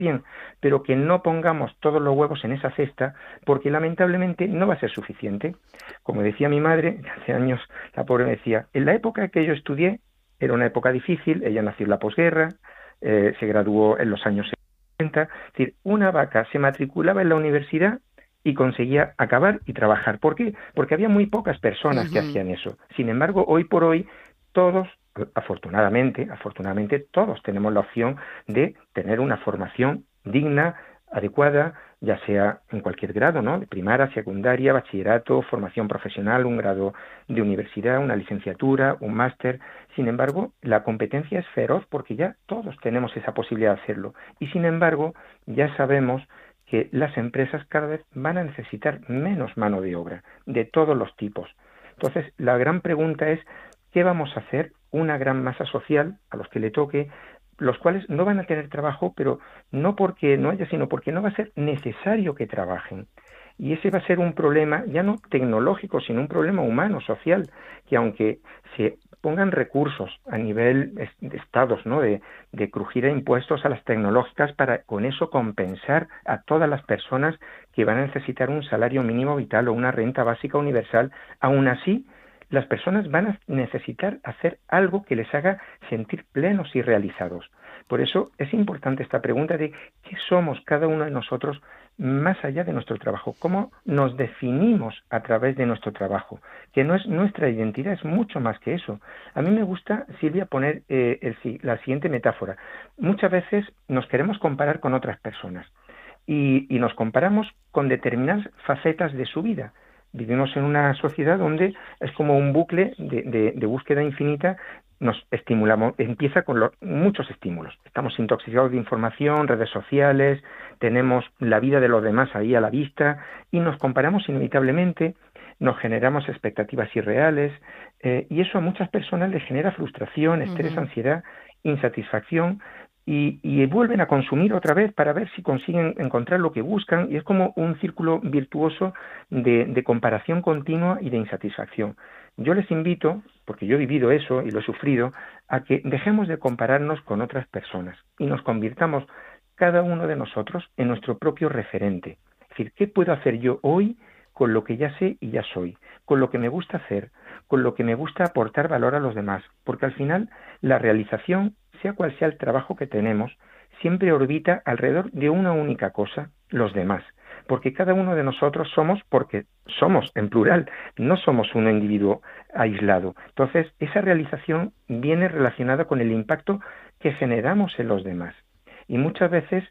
bien, pero que no pongamos todos los huevos en esa cesta, porque lamentablemente no va a ser suficiente. Como decía mi madre, hace años la pobre me decía, en la época que yo estudié era una época difícil, ella nació en la posguerra, se graduó en los años 70, es decir, una vaca se matriculaba en la universidad y conseguía acabar y trabajar. ¿Por qué? Porque había muy pocas personas que Ujú. hacían eso. Sin embargo, hoy por hoy, todos, afortunadamente, todos tenemos la opción de tener una formación digna, adecuada, ya sea en cualquier grado, ¿no? De primaria, secundaria, bachillerato, formación profesional, un grado de universidad, una licenciatura, un máster. Sin embargo, la competencia es feroz porque ya todos tenemos esa posibilidad de hacerlo. Y sin embargo, ya sabemos que las empresas cada vez van a necesitar menos mano de obra, de todos los tipos. Entonces, la gran pregunta es, ¿qué vamos a hacer? Una gran masa social a los que le toque, los cuales no van a tener trabajo, pero no porque no haya, sino porque no va a ser necesario que trabajen. Y ese va a ser un problema ya no tecnológico, sino un problema humano, social, que aunque se pongan recursos a nivel de estados, ¿no? De crujir a impuestos a las tecnológicas para con eso compensar a todas las personas que van a necesitar un salario mínimo vital o una renta básica universal, aún así las personas van a necesitar hacer algo que les haga sentir plenos y realizados. Por eso es importante esta pregunta de qué somos cada uno de nosotros más allá de nuestro trabajo, cómo nos definimos a través de nuestro trabajo, que no es nuestra identidad, es mucho más que eso. A mí me gusta, Silvia, poner la siguiente metáfora. Muchas veces nos queremos comparar con otras personas y nos comparamos con determinadas facetas de su vida. Vivimos en una sociedad donde es como un bucle de búsqueda infinita, nos estimulamos, empieza con muchos estímulos. Estamos intoxicados de información, redes sociales, tenemos la vida de los demás ahí a la vista y nos comparamos inevitablemente, nos generamos expectativas irreales y eso a muchas personas les genera frustración, estrés, Ujú. ansiedad, insatisfacción y vuelven a consumir otra vez para ver si consiguen encontrar lo que buscan y es como un círculo virtuoso de comparación continua y de insatisfacción. Yo les invito, porque yo he vivido eso y lo he sufrido, a que dejemos de compararnos con otras personas y nos convirtamos cada uno de nosotros en nuestro propio referente. Es decir, ¿qué puedo hacer yo hoy con lo que ya sé y ya soy? Con lo que me gusta hacer, con lo que me gusta aportar valor a los demás, porque al final la realización, sea cual sea el trabajo que tenemos, siempre orbita alrededor de una única cosa, los demás. Porque cada uno de nosotros somos, porque somos en plural, no somos un individuo aislado. Entonces, esa realización viene relacionada con el impacto que generamos en los demás. Y muchas veces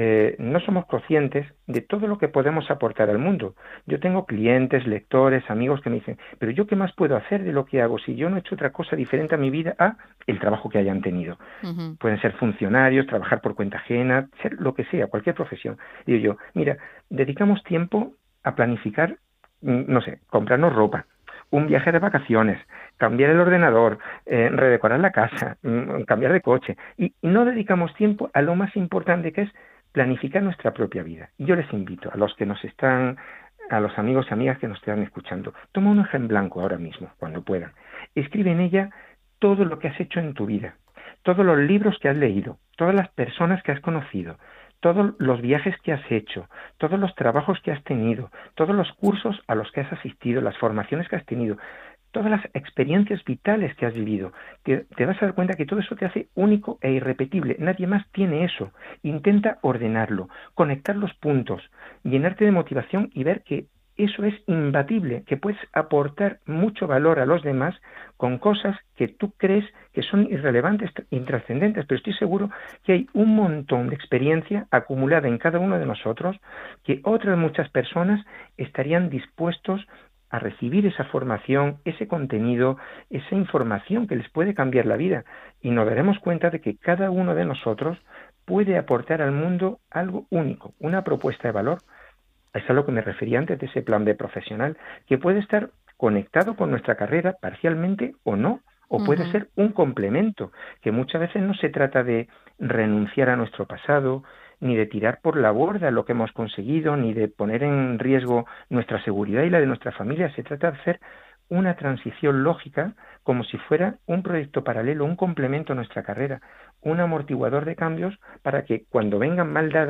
no somos conscientes de todo lo que podemos aportar al mundo. Yo tengo clientes, lectores, amigos que me dicen, pero ¿yo qué más puedo hacer de lo que hago si yo no he hecho otra cosa diferente a mi vida a el trabajo que hayan tenido? Ujú. Pueden ser funcionarios, trabajar por cuenta ajena, ser lo que sea, cualquier profesión. Digo yo, mira, dedicamos tiempo a planificar, no sé, comprarnos ropa, un viaje de vacaciones, cambiar el ordenador, redecorar la casa, cambiar de coche, y no dedicamos tiempo a lo más importante que es planificar nuestra propia vida. Y yo les invito a los que nos están, a los amigos y amigas que nos están escuchando, toma una hoja en blanco ahora mismo, cuando puedan. Escribe en ella todo lo que has hecho en tu vida, todos los libros que has leído, todas las personas que has conocido, todos los viajes que has hecho, todos los trabajos que has tenido, todos los cursos a los que has asistido, las formaciones que has tenido, todas las experiencias vitales que has vivido. Te vas a dar cuenta que todo eso te hace único e irrepetible. Nadie más tiene eso. Intenta ordenarlo, conectar los puntos, llenarte de motivación y ver que eso es imbatible, que puedes aportar mucho valor a los demás con cosas que tú crees que son irrelevantes, intrascendentes, pero estoy seguro que hay un montón de experiencia acumulada en cada uno de nosotros que otras muchas personas estarían dispuestos a recibir esa formación, ese contenido, esa información que les puede cambiar la vida. Y nos daremos cuenta de que cada uno de nosotros puede aportar al mundo algo único, una propuesta de valor. Es a lo que me refería antes de ese plan B profesional, que puede estar conectado con nuestra carrera parcialmente o no, o puede Ujú. ser un complemento, que muchas veces no se trata de renunciar a nuestro pasado, ni de tirar por la borda lo que hemos conseguido, ni de poner en riesgo nuestra seguridad y la de nuestra familia. Se trata de hacer una transición lógica como si fuera un proyecto paralelo, un complemento a nuestra carrera. un amortiguador de cambios para que cuando vengan mal dadas